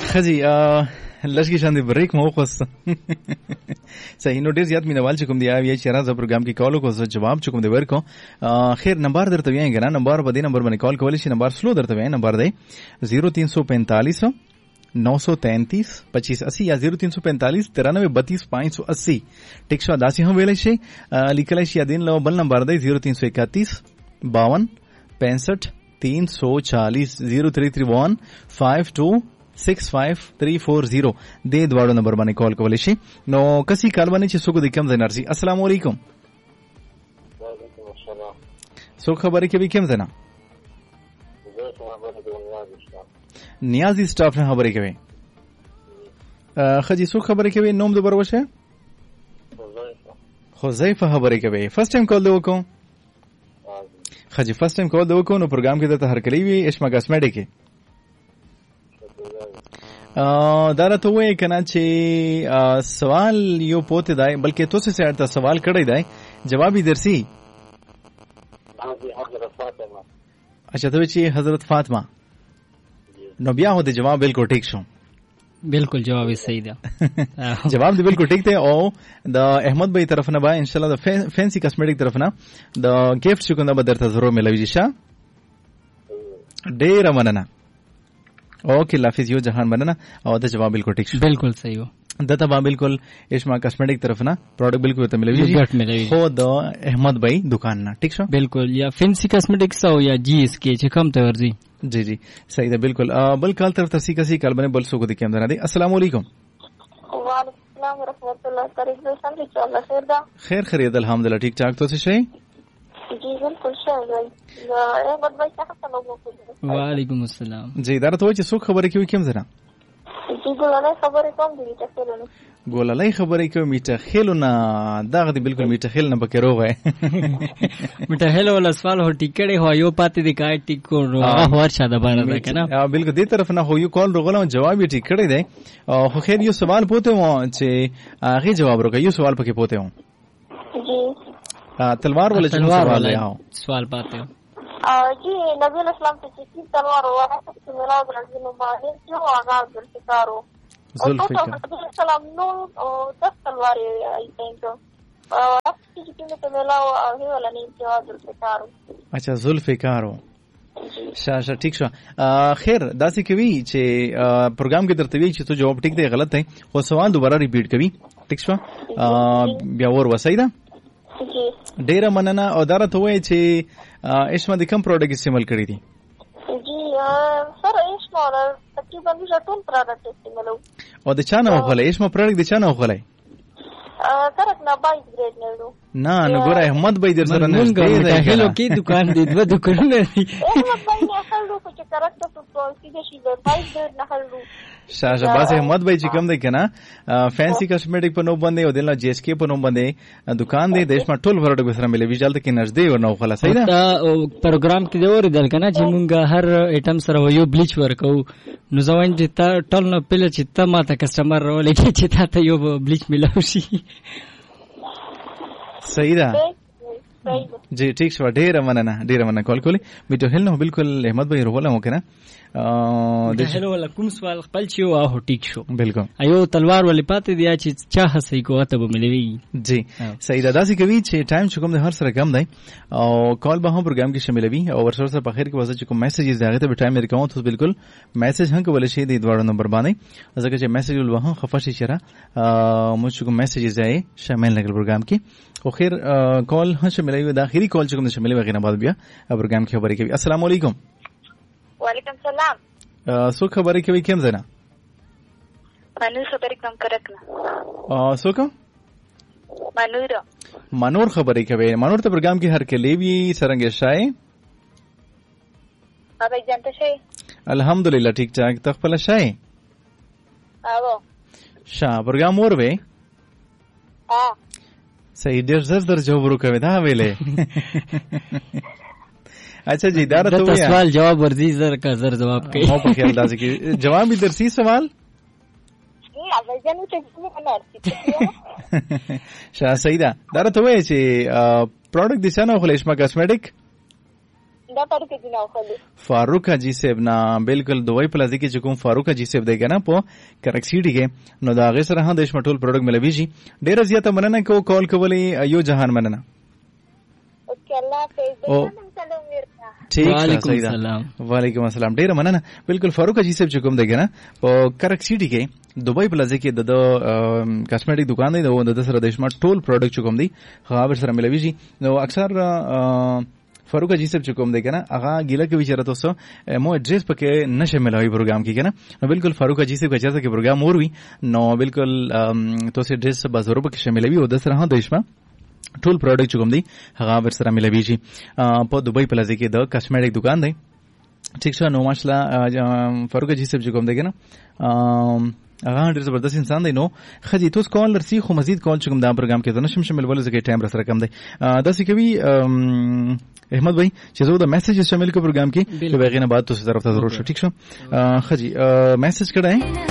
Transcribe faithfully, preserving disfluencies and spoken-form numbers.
خجی لږ کې شاندې بریک مو وخوست صحیح نو ډیر زیات مینوال چې کوم دی یا چې راځه پروګرام کې کال وکړو جواب چې کوم دی ورکو خیر نمبر درته وایي کنه نمبر په دې نمبر باندې کال کولی شي نمبر سلو درته وایي نمبر دی زیرو تین سو پینتالیس نو سو تینتیس پچیس اسی یا زیرو تین سو پینتالیس ترانوے بتیس پانچ سو اسی ټیک شو داسې هم ویلی شي لیکلی شي دین لو بل نمبر دی زیرو تین سو اکتیس باون پینسٹھ تین سو چالیس زیرو تھری تھری ون فائیو ٹو سکس فائیو تھری فور زیرو دې دواړو نمبر باندې کال کولی شي نو کسي کال باندې چې څوک د کم ځای نرسي السلام علیکم څوک خبرې کوي کم ځای نه نیازی سټاف نه خبرې کوي خجی څوک خبرې کوي نوم دوباره وشه حذیفه خبرې کوي فرست ټایم کال دی وکړو خجی فرست ټایم کال دی وکړو نو پروګرام کې درته هرکلی وي اشما کاسمیټیک کې دا راته وایي که نه چې سوال یو پوته دی بلکې تاسو سره ته سوال کړی دی جواب یې درسي اچھا ته چې حضرت فاطمه نو بیا هو د جواب بالکل ټیک شو بالکل جواب یې صحیح دی جواب دی بالکل ټیک دی او د احمد بھائی طرف نه با ان شاء الله د فینسی کاسمیټیک طرف نه د گیفت چې کوم به درته ضرور ملوي شه ډیر مننه اوکے لافظ یو جهان مننه او د جواب بالکل ټیک شو بالکل صحیح و دته با بالکل اشما کاسمیټیک طرف نه پروډکټ بالکل ته ملوي خو د احمد بھائی دکان نه ټیک شو بالکل یا فینسی کاسمیټکس او یا جی اس کې چې کم ته ورځي جی جی صحیح ده بالکل بل کال طرف ترسی کسی کال بنے بل سو کو دیکھیں اندر السلام علیکم وعلیکم السلام ورحمۃ اللہ وبرکاتہ خیر دا خیر خیریت الحمدللہ ٹھیک ٹھاک تو سے شئی جی بالکل شئی احمد بھائی صاحب وعلیکم السلام جی دار تو چې څوک خبرې کوي کوم ځنا جی ګولای خبرې کوم دي چې څلونه ګولای خبرې کوي میټه خېلونه دغه دی بالکل میټه خېل نه پکې روغه میټه خېل ولا سوال هو ټیکړې هو یو پاتې دی کای ټیکو رو هو شاده باندې کنه بالکل دې طرف نه هو یو کال روغله جواب یې ټیکړې دی خو خیر یو سوال پوته و چې هغه جواب روغه یو سوال پکې پوته و جی تلوار ولا تلوار ولا سوال پاته جی نبی اسلام ته چې تلوار وره چې ملاد رجل باندې جو آغاز ذوالفقارو ذوالفقار سلام نو دس تلوار ای تھنک چې چې ته ملاو هغه ولا نه جو ذوالفقارو اچھا ذوالفقارو شاشه ٹھیک شو خیر داسې کوي چې پروګرام کې درته وی چې تو جواب ټیک دی غلط دی خو سوال دوباره ریپیټ کوي ټیک شو بیا ور وسایدا ډیره مننه او دا راته وایي چې اشما د کوم پروډکټ استعمال کړی دي جی سر اشما تقریبا ټول پروډکټ استعمالو او د چا نه وغولای اشما پروډکټ د چا نه وغولای کرک نه بایس ګریډ نه نه نو ګوره احمد بھائی در سره نه دی هلو کې دکان دی دوه دکانونه دي احمد بھائی نه خللو چې کرک ته په سیده شي د بایس ګریډ نه خللو شاشه باز احمد بھائی چې کوم دی کنه فینسی کاسمیټیک په نو باندې او دلته جی اس کے په نو باندې دکان دی د اشما ټول پروډکټ سره ملي ویجال ته کې نږدې ورنو خلاص صحیح ده پروګرام کې دی ور دل کنه چې مونږ هر ایټم سره یو بلیچ ورکو نو ځوان چې تا ټول نه پله چې تا ماته کسٹمر ولې چې تا ته یو بلیچ ملاوي شي صحیح ده جی ٹھیک شو ډیره مننه ډیره مننه کال کولی میټو هل نو بالکل احمد بھائی روله مو کنه د هلو ولا کوم سوال خپل چې واه ټیک شو بالکل ایو تلوار ولې پاتې دی چې چا هسې کوه ته به ملوي جی صحیح ده داسې کوي چې ټایم چې کوم د هر سره کم دی او کال به هم پروګرام کې شاملوي او ورسره سره په خیر کې وځي چې کوم میسیجز دغه ته به ټایم ورکوم تاسو بالکل میسیج هم کولای شئ د دوړو نمبر باندې ځکه چې میسیج ول وه خفه شي چیرې مو چې کوم میسیجز ځای شامل لګل پروګرام کې او خیر کال هم شاملوي د اخیری کال چې کوم شاملوي وغیرہ بعد بیا پروګرام کې خبرې کوي السلام علیکم وعلیکم السلام سو خبرې کوي کوم ځنا منور خبرې کوم کرکنه سو کوم منور منور خبرې کوي منور ته پروګرام کې هر کلی وی سرنګ شای بابا جانته شي الحمدلله ٹھیک ٹھاک تخپل شای او شا پروګرام اور وې ها صحیح ډېر زر در جواب ورکوي دا ویلې اچھا جی دا ته ویا سوال جواب ورزي زر کا زر جواب کوي مو په خیال داسې کې جواب یې درسي سوال نه اوبځنو چې څنګه نارسي شا صحیح دا دا ته ویا چې پروډکټ د څنګه خو اشما کاسمیټیک دا طریقې دي نو خو فاروق حاجی صاحب نه بالکل دوی پلازي کې چې کوم فاروق حاجی صاحب دی کنه په کرکسیډي کې نو دا غي سره هم د شمټول پروډکټ ملوي شي. ډیره زیاته مننه کو کال کولې یو جهان مننه. اوکې الله حافظ. وعلیکم السلام. وعلیکم السلام. ډیره مننه. بالکل فاروق حاجی صاحب چې کوم دی کنه په کرکسیډي کې دوبۍ پلازي کې د کاسمیټک دکان دی د سره د شمټ ټول پروډکټ چې کوم دی هغه سره ملوي شي. نو اکثر فاروق حاجی صاحب چې کوم دی کنه هغه ګیله کوي چې راته سو مو ایڈریس پکې نشه ملوي پروګرام کې کنه. نو بالکل فاروق حاجی صاحب چې څنګه پروګرام اور وي نو بالکل تو سه ایڈریس بازارو پکې شاملوي او د سره هم د شمه ټول پروډکټ چې کوم دی هغه ور سره ملوي شي. په دوبۍ پلازي کې د کاسمیټک دکان دی. ٹھیک شه. نو ماشاءالله فاروق حاجی صاحب چې کوم دی کنه هغه ډېر زبردست انسان دی. نو خدي توس کال لرسي خو مزید کال چې کوم دا پروګرام کې نشم شامل ول زګي ټایم را سره کم دی. دا څه کوي احمد بھائی چې زه د میسج شامل کو پروګرام کې چې بغیر نه بعد تاسو طرف ته ضرور شو. ٹھیک شه. خدي میسج کړه